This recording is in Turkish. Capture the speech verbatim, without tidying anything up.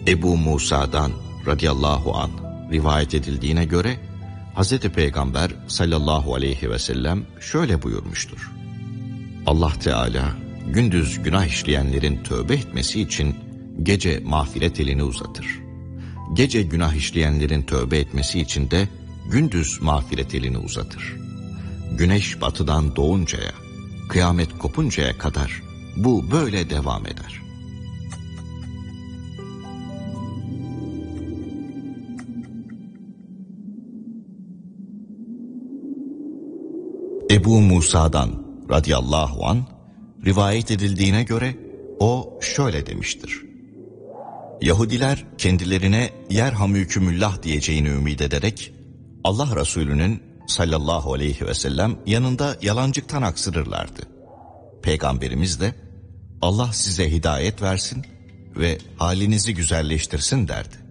Ebu Musa'dan radıyallahu anh rivayet edildiğine göre Hazreti Peygamber sallallahu aleyhi ve sellem şöyle buyurmuştur. Allah Teala gündüz günah işleyenlerin tövbe etmesi için gece mağfiret elini uzatır. Gece günah işleyenlerin tövbe etmesi için de gündüz mağfiret elini uzatır. Güneş batıdan doğuncaya, kıyamet kopuncaya kadar bu böyle devam eder. Ebu Musa'dan radıyallahu anh rivayet edildiğine göre o şöyle demiştir. Yahudiler kendilerine yerhamükümüllah diyeceğini ümit ederek Allah Resulü'nün sallallahu aleyhi ve sellem yanında yalancıktan aksırırlardı. Peygamberimiz de Allah size hidayet versin ve halinizi güzelleştirsin derdi.